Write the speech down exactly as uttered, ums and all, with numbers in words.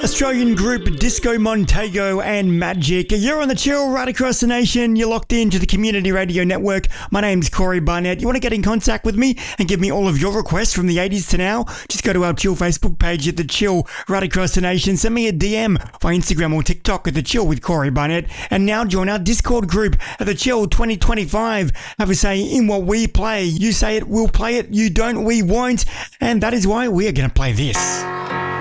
Australian group Disco Montego and Magic. You're on the chill right across the nation. You're locked into the Community Radio Network. My name's Corey Barnett. You want to get in contact with me and give me all of your requests from the eighties to now? Just go to our Chill Facebook page at The Chill right across the nation. Send me a D M via Instagram or TikTok at The Chill with Corey Barnett. And now join our Discord group at The Chill twenty twenty-five. Have a say in what we play. You say it, we'll play it. You don't, we won't. And that is why we are going to play this.